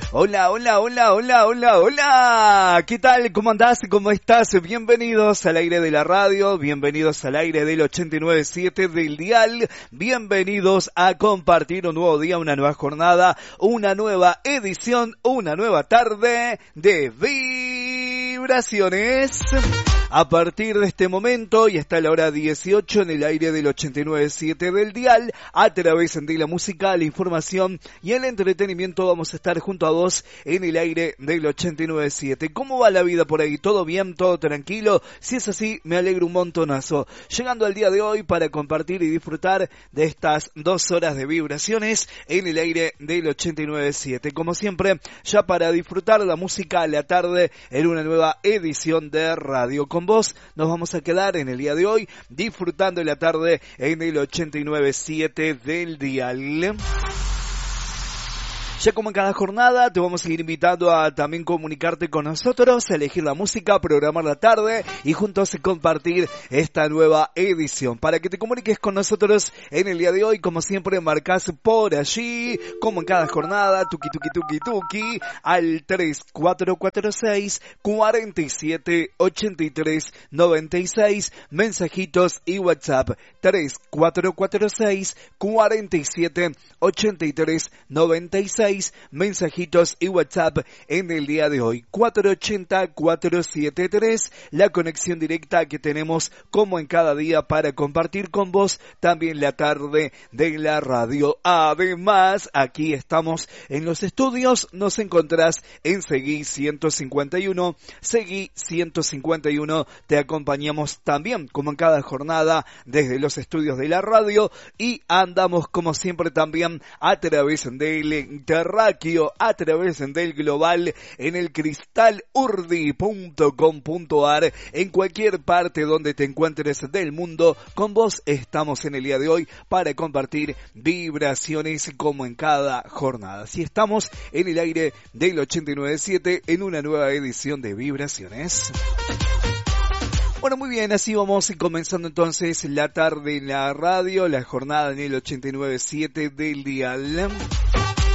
Hola, hola, hola, hola, hola, hola. ¿Qué tal? ¿Cómo andás? ¿Cómo estás? Bienvenidos al aire de la radio, bienvenidos al aire del 89.7 del dial, bienvenidos a compartir un nuevo día, una nueva jornada, una nueva edición, una nueva tarde de Vibraciones. A partir de este momento y hasta la hora 18 en el aire del 89.7 del dial, a través de la música, la información y el entretenimiento vamos a estar junto a vos en el aire del 89.7. ¿Cómo va la vida por ahí? ¿Todo bien? ¿Todo tranquilo? Si es así, me alegro un montonazo. Llegando al día de hoy para compartir y disfrutar de estas 2 horas de vibraciones en el aire del 89.7. Como siempre, ya para disfrutar la música a la tarde en una nueva edición de radio. Con vos nos vamos a quedar en el día de hoy disfrutando la tarde en el 89.7 del dial. Ya como en cada jornada te vamos a ir invitando a también comunicarte con nosotros, a elegir la música, programar la tarde y juntos compartir esta nueva edición. Para que te comuniques con nosotros en el día de hoy, como siempre marcás por allí, como en cada jornada, tuki tuki tuki tuki, al 3446 47 83 96, mensajitos y WhatsApp 3446 47 83 96. Mensajitos y WhatsApp en el día de hoy 480-473, la conexión directa que tenemos como en cada día para compartir con vos también la tarde de la radio. Además, aquí estamos en los estudios, nos encontrás en Seguí 151, Seguí 151, te acompañamos también como en cada jornada desde los estudios de la radio y andamos como siempre también a través del terráqueo, a través del global en el cristalurdi.com.ar, en cualquier parte donde te encuentres del mundo. Con vos estamos en el día de hoy para compartir vibraciones como en cada jornada. Así estamos en el aire del 89.7 en una nueva edición de Vibraciones. Bueno, muy bien, así vamos comenzando entonces la tarde en la radio, la jornada en el 89.7 del dial.